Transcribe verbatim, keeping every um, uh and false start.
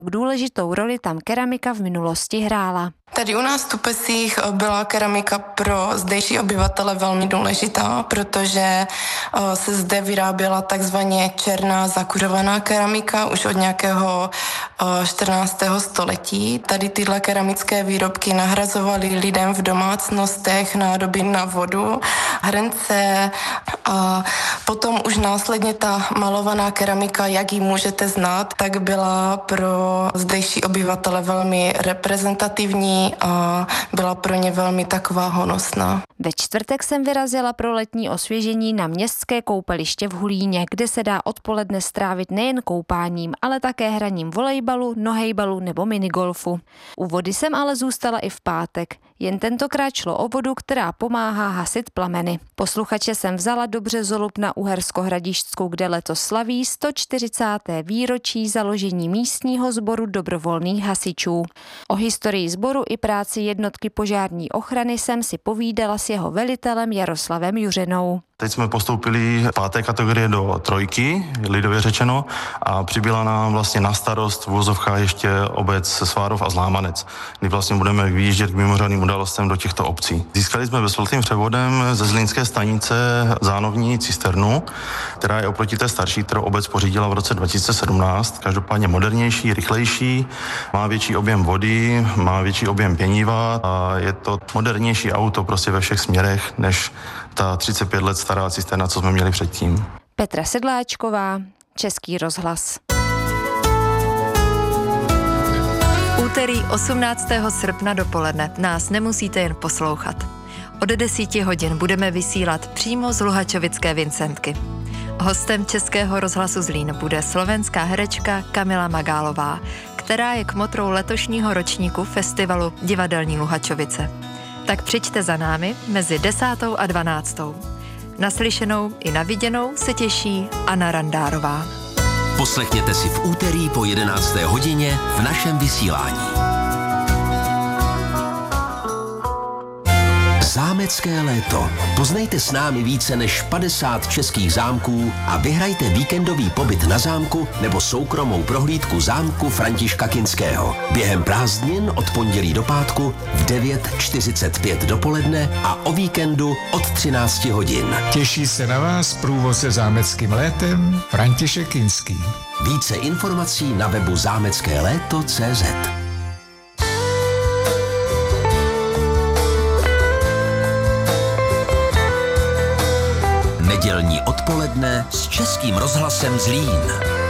Důležitou roli tam keramika v minulosti hrála. Tady u nás v Tupesích byla keramika pro zdejší obyvatele velmi důležitá, protože se zde vyráběla takzvaně černá zakuřovaná keramika už od nějakého čtrnáctého století. Tady tyhle keramické výrobky nahrazovaly lidem v domácnostech nádoby na vodu, hrnce a potom už následně ta malovaná keramika, jak ji můžete znát, tak byla pro zdejší obyvatele velmi reprezentativní a byla pro ně velmi taková honosná. Ve čtvrtek jsem vyrazila pro letní osvěžení na městské koupaliště v Hulíně, kde se dá odpoledne strávit nejen koupáním, ale také hraním volejbalu, nohejbalu nebo minigolfu. U vody jsem ale zůstala i v pátek. Jen tentokrát šlo o vodu, která pomáhá hasit plameny. Posluchače jsem vzala do Březolup na Uhersko-Hradišťskou, kde letos slaví sto čtyřicáté výročí založení místního sboru dobrovolných hasičů. O historii sboru i práci jednotky požární ochrany jsem si povídala s jeho velitelem Jaroslavem Juřenou. Teď jsme postoupili páté kategorie do trojky, lidově řečeno, a přibyla nám vlastně na starost v uvozovkách ještě obec Svárov a Zlámanec, kdy vlastně budeme vyjíždět k mimořádným událostem do těchto obcí. Získali jsme bezplatným převodem ze Zlínské stanice zánovní cisternu, která je oproti té starší, kterou obec pořídila v roce dva tisíce sedmnáct, každopádně modernější, rychlejší, má větší objem vody, má větší objem pěniva a je to modernější auto prostě ve všech směrech než ta třicet pět let stará cisterna, co jsme měli předtím. Petra Sedláčková, Český rozhlas. Úterý osmnáctého srpna dopoledne nás nemusíte jen poslouchat. Od deseti hodin budeme vysílat přímo z Luhačovické Vincentky. Hostem Českého rozhlasu Zlín bude slovenská herečka Kamila Magálová, která je kmotrou letošního ročníku festivalu Divadelní Luhačovice. Tak přijďte za námi mezi desátou a dvanáctou. Naslyšenou i na viděnou se těší Anna Randárová. Poslechněte si v úterý po jedenácté hodině v našem vysílání. Zámecké léto. Poznejte s námi více než padesát českých zámků a vyhrajte víkendový pobyt na zámku nebo soukromou prohlídku zámku Františka Kinského. Během prázdnin od pondělí do pátku v devět čtyřicet pět dopoledne a o víkendu od třináct hodin. Těší se na vás průvodce zámeckým létem František Kinský. Více informací na webu zámecké léto tečka cé zet. Nedělní odpoledne s Českým rozhlasem Zlín.